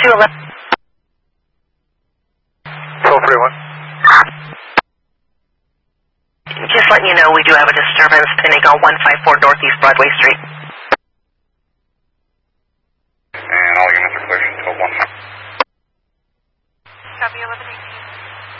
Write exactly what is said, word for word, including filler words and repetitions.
two eleven. twelve thirty-one. Just letting you know we do have a disturbance pending on one five four Northeast Broadway Street.